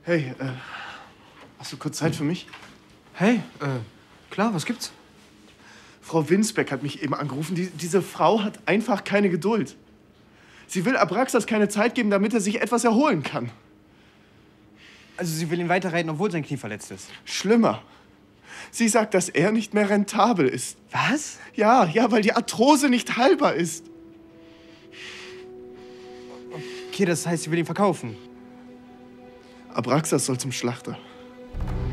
Hey, hast du kurz Zeit für mich? Hey, klar, was gibt's? Frau Winsbeck hat mich eben angerufen. Diese Frau hat einfach keine Geduld. Sie will Abraxas keine Zeit geben, damit er sich etwas erholen kann. Also sie will ihn weiterreiten, obwohl sein Knie verletzt ist? Schlimmer. Sie sagt, dass er nicht mehr rentabel ist. Was? Ja, weil die Arthrose nicht heilbar ist. Okay, das heißt, sie will ihn verkaufen. Abraxas soll zum Schlachter.